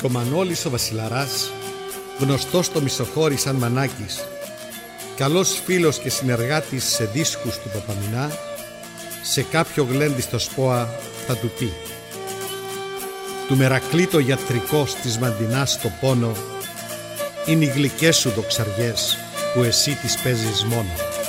Και ο Μανώλης ο Βασιλαράς, γνωστός στο Μισοχώρι σαν Μανάκης, καλός φίλος και συνεργάτης σε δίσκους του Παπαμινά, σε κάποιο γλέντι στο ΣΠΟΑ θα του πει: «Του Μερακλή το γιατρικός της Μαντινάς στο πόνο είναι οι γλυκές σου δοξαριές που εσύ τις παίζεις μόνο».